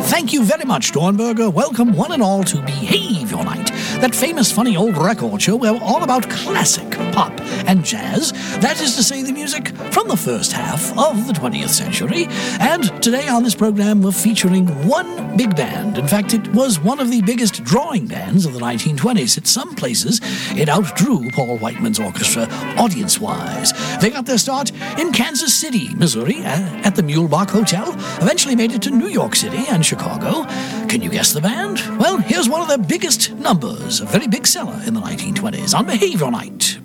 Thank you very much, Dornberger. Welcome one and all to Behave Your Night, that famous funny old record show where we're all about classic pop and jazz, that is to say the music from the first half of the 20th century. And today on this program we're featuring one big band. In fact, it was one of the biggest drawing bands of the 1920s. At some places, it outdrew Paul Whiteman's orchestra audience-wise. They got their start in Kansas City, Missouri, at the Muehlebach Hotel, eventually made it to New York City and Chicago. Can you guess the band? Well, here's one of their biggest numbers, a very big seller in the 1920s on Behave Your Night.